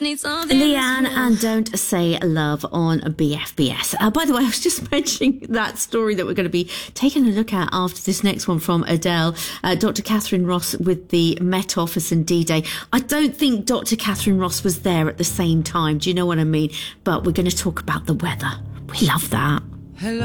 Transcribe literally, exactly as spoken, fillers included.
Leanne and Don't Say Love on B F B S. Uh, by the way, I was just mentioning that story that we're going to be taking a look at after this next one from Adele. Uh, Doctor Catherine Ross with the Met Office and D-Day. I don't think Doctor Catherine Ross was there at the same time. Do you know what I mean? But we're going to talk about the weather. We love that.